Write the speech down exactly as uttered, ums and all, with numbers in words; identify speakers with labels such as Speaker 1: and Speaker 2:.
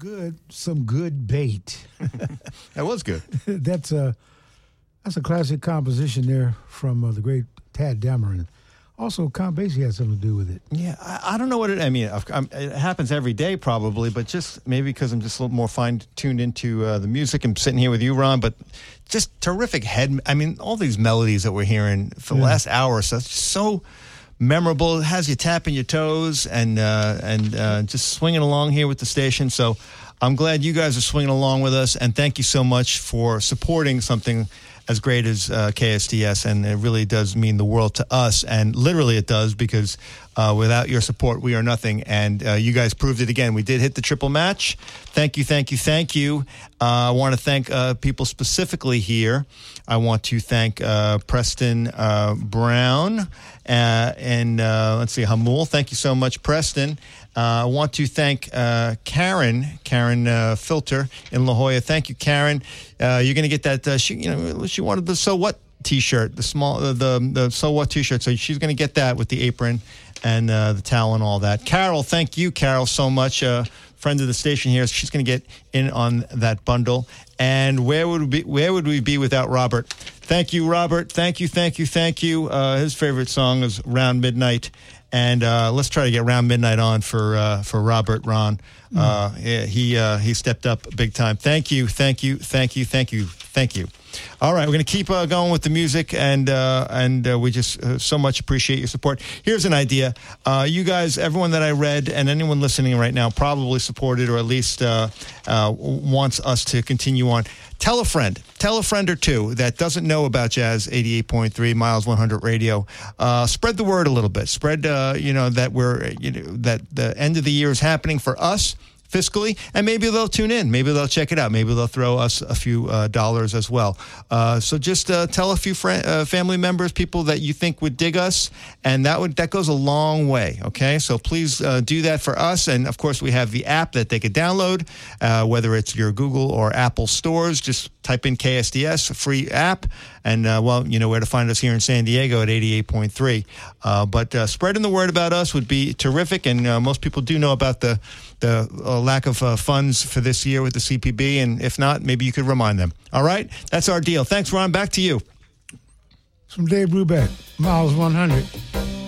Speaker 1: good, some good bait.
Speaker 2: That was good.
Speaker 1: That's a that's a classic composition there from uh, the great Tad Dameron. Also, Count Basie had something to do with it.
Speaker 2: Yeah, I, I don't know what it. I mean, I'm, it happens every day probably, but just maybe because I'm just a little more fine tuned into uh, the music. I'm sitting here with you, Ron, but just terrific head. I mean, all these melodies that we're hearing for the
Speaker 1: Yeah.
Speaker 2: last hour or so, it's just so memorable. It has you tapping your toes and uh, and uh, just swinging along here with the station. So I'm glad you guys are swinging along with us, and thank you so much for supporting something as great as uh, K S D S, and it really does mean the world to us, and literally it does, because uh, without your support, we are nothing, and uh, you guys proved it again. We did hit the triple match. Thank you, thank you, thank you. Uh, I want to thank uh, people specifically here. I want to thank uh, Preston uh, Brown uh, and uh, let's see, Hamul. Thank you so much, Preston. Uh, I want to thank uh, Karen, Karen uh, Filter in La Jolla. Thank you, Karen. Uh, you're going to get that. Uh, she, you know, she wanted the So What T-shirt, the small, uh, the the So What T-shirt. So she's going to get that with the apron and uh, the towel and all that. Carol, thank you, Carol, so much. Uh, friend of the station here. She's going to get in on that bundle. And where would we be, where would we be without Robert? Thank you, Robert. Thank you, thank you, thank you. Uh, his favorite song is Round Midnight. And uh, let's try to get Round Midnight on for uh, for Robert, Ron. Uh, yeah, he uh, he stepped up big time. Thank you, thank you, thank you, thank you, thank you. All right, we're going to keep uh, going with the music, and uh, and uh, we just uh, so much appreciate your support. Here's an idea. Uh, you guys, everyone that I read, and anyone listening right now probably supported, or at least uh, uh, wants us to continue on. Tell a friend. Tell a friend or two that doesn't know about Jazz eighty-eight point three Miles one hundred Radio. Uh, spread the word a little bit. Spread, uh, you know, that we're, you know, that the end of the year is happening for us fiscally, and maybe they'll tune in. Maybe they'll check it out. Maybe they'll throw us a few uh, dollars as well. Uh, so just uh, tell a few friend, uh, family members, people that you think would dig us, and that would that goes a long way. Okay, so please uh, do that for us. And of course, we have the app that they could download, uh, whether it's your Google or Apple stores. Just type in K S D S, a free app, and uh, well, you know where to find us here in San Diego at eighty-eight point three. Uh, but uh, spreading the word about us would be terrific, and uh, most people do know about the the uh, lack of uh, funds for this year with the C P B, and if not, maybe you could remind them. All right, that's our deal. Thanks, Ron. Back to you.
Speaker 1: From Dave Brubeck, Miles one hundred.